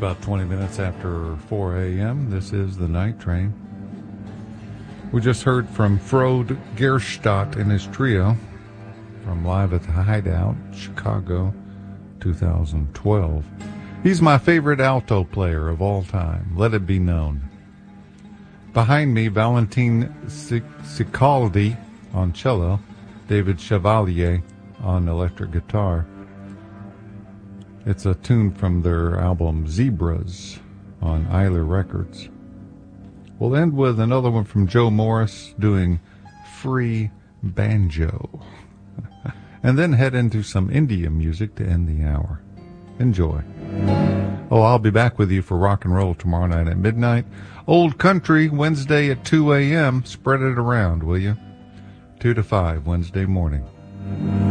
about 20 minutes after 4 a.m. This is the Night Train. We just heard from Frode Gerstadt and his trio from Live at the Hideout, Chicago, 2012. He's my favorite alto player of all time, let it be known. Behind me, Valentin Cicaldi on cello, David Chevalier on electric guitar. It's a tune from their album Zebras on Isla Records. We'll end with another one from Joe Morris doing Free Banjo. And then head into some India music to end the hour. Enjoy. Oh, I'll be back with you for rock and roll tomorrow night at midnight. Old Country Wednesday at 2 a.m. Spread it around, will you? 2 to 5 Wednesday morning.